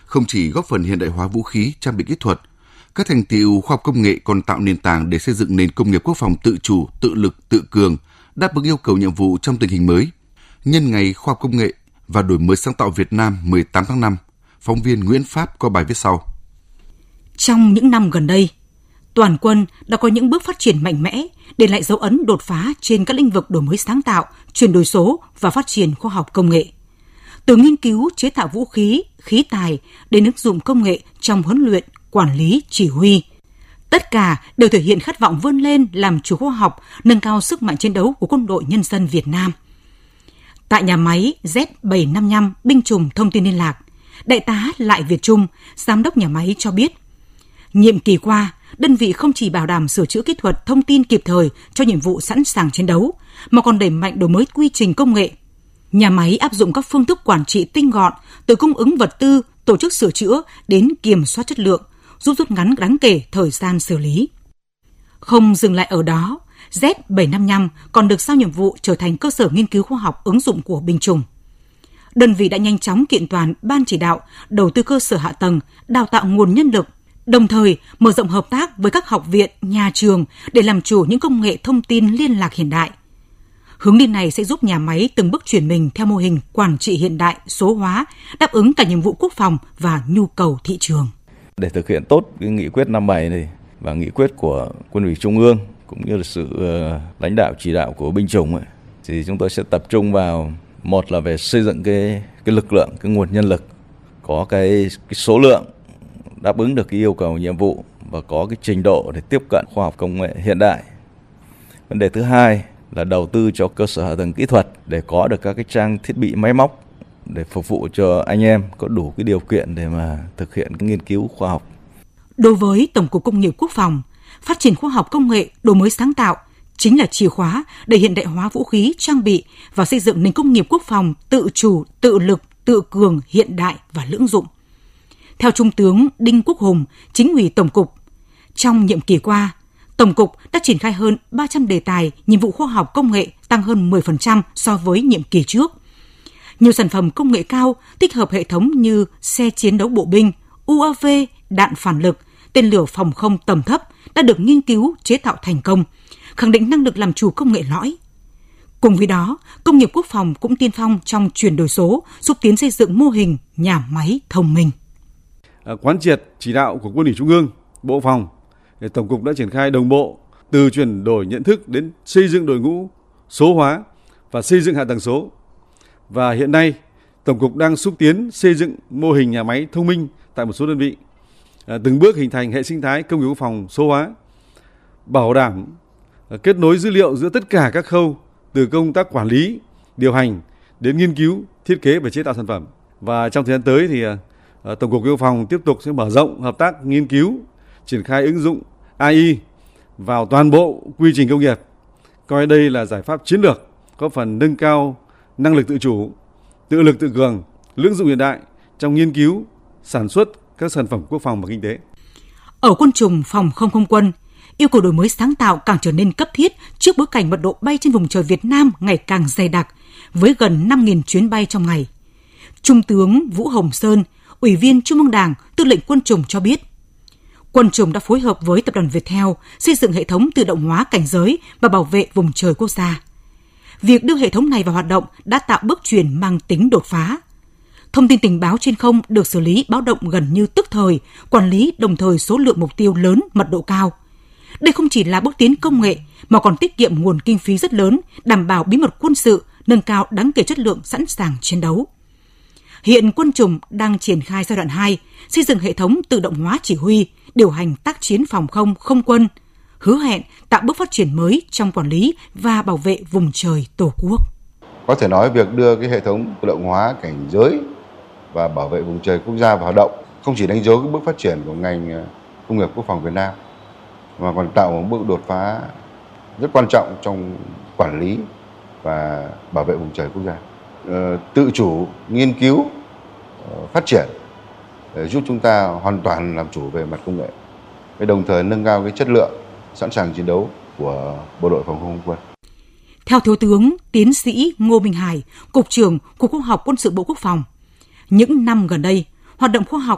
không chỉ góp phần hiện đại hóa vũ khí, trang bị kỹ thuật, các thành tựu khoa học công nghệ còn tạo nền tảng để xây dựng nền công nghiệp quốc phòng tự chủ, tự lực, tự cường, đáp ứng yêu cầu nhiệm vụ trong tình hình mới. Nhân ngày khoa học công nghệ và đổi mới sáng tạo Việt Nam 18 tháng 5, phóng viên Nguyễn Pháp có bài viết sau. Trong những năm gần đây, toàn quân đã có những bước phát triển mạnh mẽ, để lại dấu ấn đột phá trên các lĩnh vực đổi mới sáng tạo, chuyển đổi số và phát triển khoa học công nghệ. Từ nghiên cứu chế tạo vũ khí, khí tài đến ứng dụng công nghệ trong huấn luyện, quản lý, chỉ huy. Tất cả đều thể hiện khát vọng vươn lên làm chủ khoa học, nâng cao sức mạnh chiến đấu của Quân đội Nhân dân Việt Nam. Tại nhà máy Z755 binh chủng thông tin liên lạc, Đại tá Lại Việt Trung, giám đốc nhà máy cho biết, nhiệm kỳ qua, đơn vị không chỉ bảo đảm sửa chữa kỹ thuật thông tin kịp thời cho nhiệm vụ sẵn sàng chiến đấu, mà còn đẩy mạnh đổi mới quy trình công nghệ. Nhà máy áp dụng các phương thức quản trị tinh gọn, từ cung ứng vật tư, tổ chức sửa chữa đến kiểm soát chất lượng, giúp rút ngắn đáng kể thời gian xử lý. Không dừng lại ở đó, Z755 còn được giao nhiệm vụ trở thành cơ sở nghiên cứu khoa học ứng dụng của binh chủng. Đơn vị đã nhanh chóng kiện toàn ban chỉ đạo, đầu tư cơ sở hạ tầng, đào tạo nguồn nhân lực, đồng thời mở rộng hợp tác với các học viện, nhà trường để làm chủ những công nghệ thông tin liên lạc hiện đại. Hướng đi này sẽ giúp nhà máy từng bước chuyển mình theo mô hình quản trị hiện đại, số hóa, đáp ứng cả nhiệm vụ quốc phòng và nhu cầu thị trường. Để thực hiện tốt cái nghị quyết 57 này và nghị quyết của Quân ủy Trung ương cũng như là sự lãnh đạo chỉ đạo của binh chủng ấy, thì chúng tôi sẽ tập trung vào, một là về xây dựng cái lực lượng, cái nguồn nhân lực có cái số lượng đáp ứng được cái yêu cầu nhiệm vụ và có cái trình độ để tiếp cận khoa học công nghệ hiện đại. Vấn đề thứ hai là đầu tư cho cơ sở hạ tầng kỹ thuật để có được các cái trang thiết bị máy móc để phục vụ cho anh em có đủ cái điều kiện để mà thực hiện cái nghiên cứu khoa học. Đối với Tổng cục Công nghiệp Quốc phòng, phát triển khoa học công nghệ, đổi mới sáng tạo chính là chìa khóa để hiện đại hóa vũ khí, trang bị và xây dựng nền công nghiệp quốc phòng tự chủ, tự lực, tự cường, hiện đại và lưỡng dụng. Theo Trung tướng Đinh Quốc Hùng, Chính ủy Tổng cục, trong nhiệm kỳ qua, Tổng cục đã triển khai hơn 300 đề tài, nhiệm vụ khoa học công nghệ tăng hơn 10% so với nhiệm kỳ trước. Nhiều sản phẩm công nghệ cao tích hợp hệ thống như xe chiến đấu bộ binh, UAV, đạn phản lực, tên lửa phòng không tầm thấp đã được nghiên cứu chế tạo thành công, khẳng định năng lực làm chủ công nghệ lõi. Cùng với đó, công nghiệp quốc phòng cũng tiên phong trong chuyển đổi số, xúc tiến xây dựng mô hình nhà máy thông minh. Quán triệt chỉ đạo của Quân ủy Trung ương, Bộ Phòng, Tổng cục đã triển khai đồng bộ từ chuyển đổi nhận thức đến xây dựng đội ngũ số hóa và xây dựng hạ tầng số. Và hiện nay, Tổng cục đang xúc tiến xây dựng mô hình nhà máy thông minh tại một số đơn vị, từng bước hình thành hệ sinh thái công nghiệp quốc phòng số hóa, bảo đảm kết nối dữ liệu giữa tất cả các khâu từ công tác quản lý, điều hành đến nghiên cứu, thiết kế và chế tạo sản phẩm. Và trong thời gian tới thì Tổng cục Quốc phòng tiếp tục sẽ mở rộng hợp tác nghiên cứu, triển khai ứng dụng AI vào toàn bộ quy trình công nghiệp, coi đây là giải pháp chiến lược có phần nâng cao năng lực tự chủ, tự lực tự cường, lưỡng dụng hiện đại trong nghiên cứu, sản xuất các sản phẩm quốc phòng và kinh tế. Ở quân chủng phòng không quân, yêu cầu đổi mới sáng tạo càng trở nên cấp thiết trước bối cảnh mật độ bay trên vùng trời Việt Nam ngày càng dày đặc, với gần 5.000 chuyến bay trong ngày. Trung tướng Vũ Hồng Sơn, Ủy viên Trung ương Đảng, Tư lệnh Quân chủng cho biết, Quân chủng đã phối hợp với Tập đoàn Viettel xây dựng hệ thống tự động hóa cảnh giới và bảo vệ vùng trời quốc gia. Việc đưa hệ thống này vào hoạt động đã tạo bước chuyển mang tính đột phá. Thông tin tình báo trên không được xử lý báo động gần như tức thời, quản lý đồng thời số lượng mục tiêu lớn, mật độ cao. Đây không chỉ là bước tiến công nghệ mà còn tiết kiệm nguồn kinh phí rất lớn, đảm bảo bí mật quân sự, nâng cao đáng kể chất lượng sẵn sàng chiến đấu. Hiện quân chủng đang triển khai giai đoạn 2, xây dựng hệ thống tự động hóa chỉ huy, điều hành tác chiến phòng không, không quân, hứa hẹn tạo bước phát triển mới trong quản lý và bảo vệ vùng trời Tổ quốc. Có thể nói việc đưa cái hệ thống tự động hóa cảnh giới và bảo vệ vùng trời quốc gia vào hoạt động không chỉ đánh dấu cái bước phát triển của ngành công nghiệp quốc phòng Việt Nam mà còn tạo một bước đột phá rất quan trọng trong quản lý và bảo vệ vùng trời quốc gia. Tự chủ, nghiên cứu, phát triển để giúp chúng ta hoàn toàn làm chủ về mặt công nghệ, đồng thời nâng cao cái chất lượng sẵn sàng chiến đấu của Bộ đội Phòng không quân. Theo Thiếu tướng Tiến sĩ Ngô Minh Hải, Cục trưởng Cục Khoa học Quân sự Bộ Quốc phòng, những năm gần đây, hoạt động khoa học